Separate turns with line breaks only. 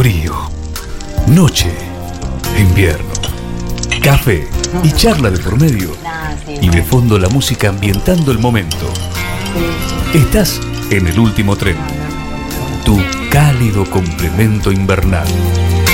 frío, noche, invierno, café y charla de por medio, y de fondo la música ambientando el momento. Estás en el último tren, tu cálido complemento invernal.